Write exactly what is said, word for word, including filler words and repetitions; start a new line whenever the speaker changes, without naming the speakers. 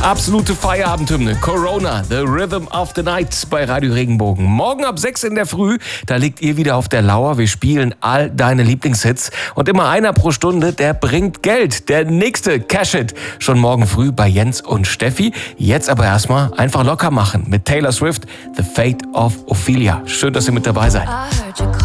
Absolute Feierabendhymne. Corona, The Rhythm of the Night bei Radio Regenbogen. Morgen ab sechs in der Früh, da liegt ihr wieder auf der Lauer. Wir spielen all deine Lieblingshits. Und immer einer pro Stunde, der bringt Geld. Der nächste Cash-It. Schon morgen früh bei Jens und Steffi. Jetzt aber erstmal einfach locker machen mit Taylor Swift, The Fate of Ophelia. Schön, dass ihr mit dabei seid.